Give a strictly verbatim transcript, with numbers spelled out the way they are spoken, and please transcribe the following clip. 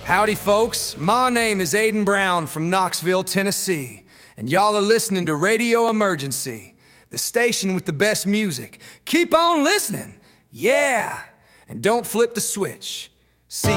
Howdy folks, my name is Aiden Brown from Knoxville, Tennessee, and y'all are listening to Radio Emergency, the station with the best music. Keep on listening, yeah, and don't flip the switch.